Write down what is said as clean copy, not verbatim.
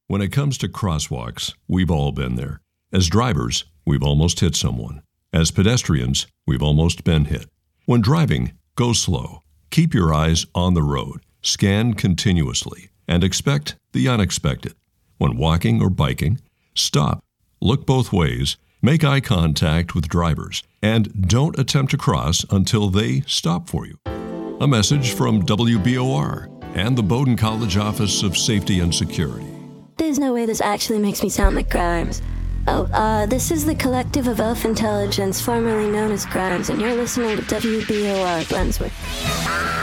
When it comes to crosswalks, we've all been there. As drivers, we've almost hit someone. As pedestrians, we've almost been hit. When driving, go slow. Keep your eyes on the road. Scan continuously and expect the unexpected. When walking or biking, stop, look both ways, make eye contact with drivers, and don't attempt to cross until they stop for you. A message from WBOR and the Bowdoin College Office of Safety and Security. There's no way this actually makes me sound like Grimes. This is the Collective of Elf Intelligence, formerly known as Grimes, and you're listening to WBOR Brunswick.